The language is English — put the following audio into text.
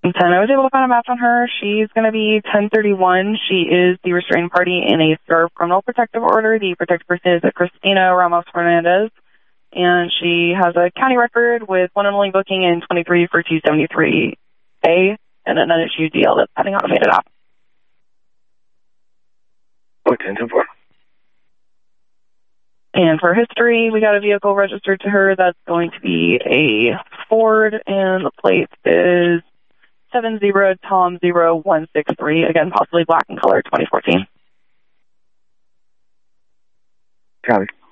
I was able to find a match on her. She's going to be 1031. She is the restrained party in a STARV criminal protective order. The protected person is Cristina Ramos Fernandez, and she has a county record with one and only booking in 23 for 273A, and an unissued DL that's having automated app. 10-4. And for history, we got a vehicle registered to her that's going to be a Ford, and the plate is 70 Tom 0163, again, possibly black in color, 2014. Copy.